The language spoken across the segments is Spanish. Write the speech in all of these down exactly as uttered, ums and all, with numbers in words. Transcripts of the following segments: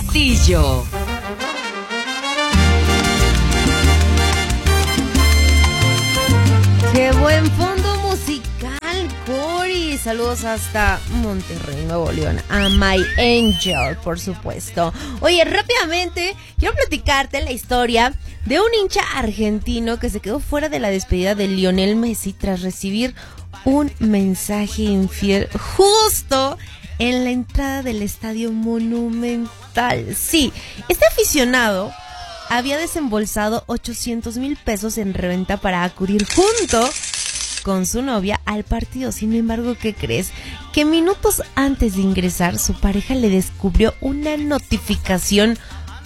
Castillo. ¡Qué buen fondo musical, Cory! Saludos hasta Monterrey, Nuevo León. A My Angel, por supuesto. Oye, rápidamente, quiero platicarte la historia de un hincha argentino que se quedó fuera de la despedida de Lionel Messi tras recibir un mensaje infiel justo en la entrada del Estadio Monumental. Sí, este aficionado había desembolsado ochocientos mil pesos en reventa para acudir junto con su novia al partido. Sin embargo, ¿qué crees? Que minutos antes de ingresar, su pareja le descubrió una notificación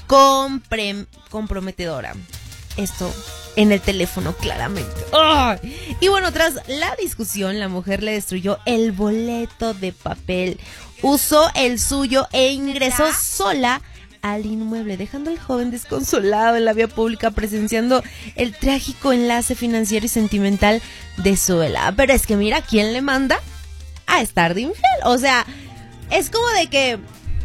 compre- comprometedora. Esto en el teléfono, claramente. ¡Oh! Y bueno, tras la discusión, la mujer le destruyó el boleto de papel, usó el suyo e ingresó sola al inmueble, dejando al joven desconsolado en la vía pública, presenciando el trágico enlace financiero y sentimental de su velada. Pero es que mira, ¿quién le manda a estar de infiel? O sea, es como de que,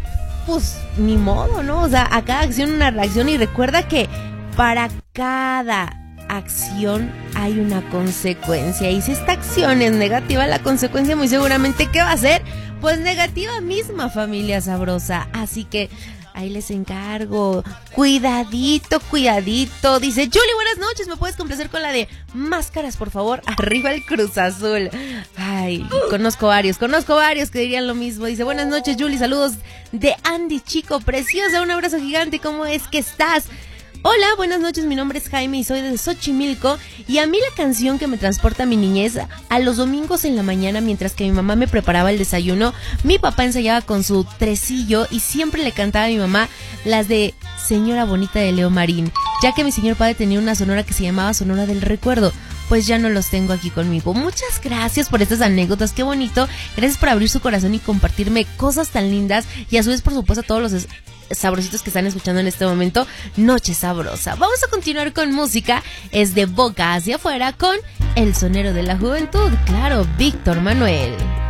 pues, ni modo, ¿no? O sea, a cada acción una reacción, y recuerda que para cada acción hay una consecuencia, y si esta acción es negativa, la consecuencia muy seguramente, ¿qué va a ser? Pues negativa misma, familia sabrosa. Así que ahí les encargo, cuidadito, cuidadito. Dice Julie, buenas noches, ¿me puedes complacer con la de máscaras, por favor? Arriba el Cruz Azul. Ay, uh. conozco varios, conozco varios que dirían lo mismo. Dice, buenas noches, Julie, saludos de Andy, chico preciosa, un abrazo gigante, ¿cómo es que estás? Hola, buenas noches, mi nombre es Jaime y soy de Xochimilco, y a mí la canción que me transporta a mi niñez, a los domingos en la mañana, mientras que mi mamá me preparaba el desayuno, mi papá ensayaba con su tresillo y siempre le cantaba a mi mamá las de Señora Bonita de Leo Marín, ya que mi señor padre tenía una sonora que se llamaba Sonora del Recuerdo. Pues ya no los tengo aquí conmigo. Muchas gracias por estas anécdotas, qué bonito. Gracias por abrir su corazón y compartirme cosas tan lindas, y a su vez, por supuesto, a todos los es- sabrositos que están escuchando en este momento. Noche sabrosa. Vamos a continuar con música. Es de boca hacia afuera con El Sonero de la Juventud. Claro, Víctor Manuel.